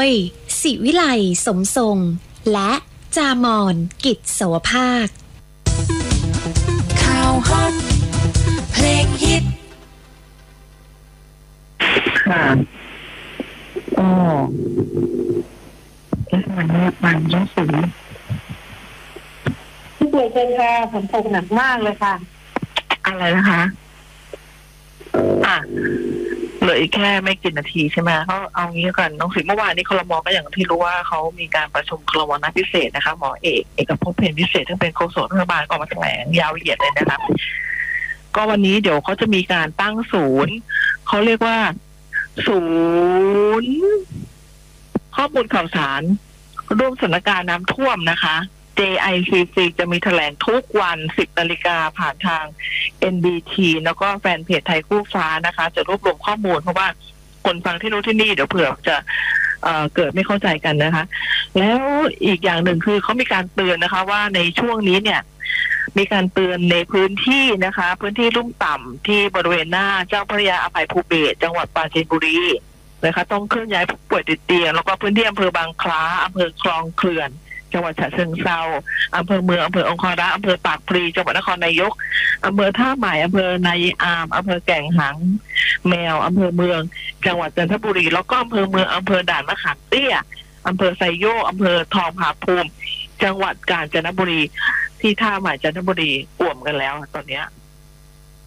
ยศิวิไลสมทรงและจามอนกิจโสภาคข่าวฮอตเพลงฮิตค่ะก็วันนี้มันยกสูงที่ป่วยเชิญค่ะฝนตกหนักมากเลยค่ะอะไรนะคะเหลืออีกแค่ไม่กี่นาทีใช่ไหมเขาเอางี้กันน้องสิเมื่อวานนี้ครม.ก็อย่างที่รู้ว่าเขามีการประชุมครม.นัดพิเศษนะคะหมอเอกภพเพ็ญพิเศษซึ่งเป็นโฆษกรัฐบาลก็ออกมาแถลงยาวเหยียดเลยนะคะก็วันนี้เดี๋ยวเขาจะมีการตั้งศูนย์เขาเรียกว่าศูนย์ข้อมูลข่าวสารร่วมสถานการณ์น้ำท่วมนะคะ JICC จะมีแถลงทุกวัน 10 นาฬิกาผ่านทาง NBT แล้วก็แฟนเพจไทยคู่ฟ้านะคะจะรวบรวมข้อมูลเพราะว่าคนฟังที่รู้ที่นี่เดี๋ยวเผื่อจะเกิดไม่เข้าใจกันนะคะแล้วอีกอย่างหนึ่งคือเขามีการเตือนนะคะว่าในช่วงนี้เนี่ยมีการเตือนในพื้นที่นะคะพื้นที่ลุ่มต่ำที่บริเวณหน้าเจ้าพระยาอภัยภูเบศรจังหวัดปราจีนบุรีนะคะต้องเคลื่อนย้ายผู้ป่วยติดเตียงแล้วก็พื้นที่อำเภอบางคล้าอำเภอคลองเขื่อนจังหวัดฉะเชิงเทราอำเภอเมืองอำเภอองคารักษ์อำเภอปากพลีจังหวัดนครนายกอำเภอท่าใหม่อำเภอนายอามอำเภอแก่งหางแมวอำเภอเมืองจังหวัดจันทบุรีแล้วก็อำเภอเมืองอำเภอด่านมะขามเตี้ยอำเภอไซโยกอำเภอทองผาภูมิจังหวัดกาญจนบุรีที่ท่าใหม่จันทบุรีอ่วมกันแล้วตอนนี้